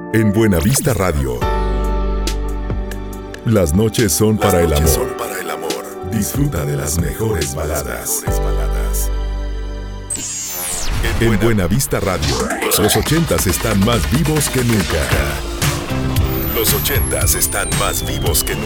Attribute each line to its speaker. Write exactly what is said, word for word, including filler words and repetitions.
Speaker 1: En Buenavista Radio. Las noches son
Speaker 2: Las
Speaker 1: para el
Speaker 2: noches
Speaker 1: amor.
Speaker 2: son para el amor.
Speaker 1: Disfruta de las mejores baladas.
Speaker 2: Mejores baladas.
Speaker 1: En Buenavista Radio. Los ochentas están más vivos que nunca.
Speaker 2: Los ochentas están más vivos que nunca.